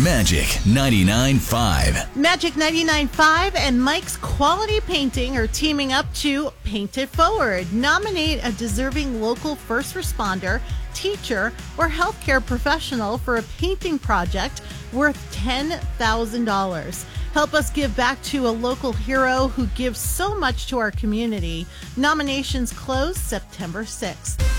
Magic 99.5. Magic 99.5 and Mike's Quality Painting are teaming up to Paint It Forward. Nominate a deserving local first responder, teacher, or healthcare professional for a painting project worth $10,000. Help us give back to a local hero who gives so much to our community. Nominations close September 6th.